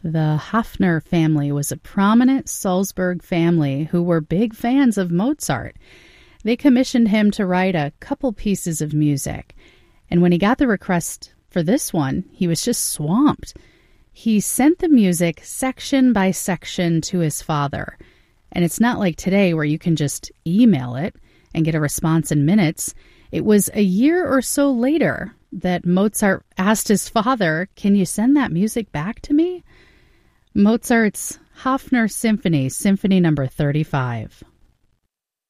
The Hafner family was a prominent Salzburg family who were big fans of Mozart. They commissioned him to write a couple pieces of music, and when he got the request for this one, he was just swamped. He sent the music section by section to his father, and it's not like today where you can just email it and get a response in minutes. It was a year or so later that Mozart asked his father, "Can you send that music back to me?" Mozart's Hafner Symphony, Symphony number 35.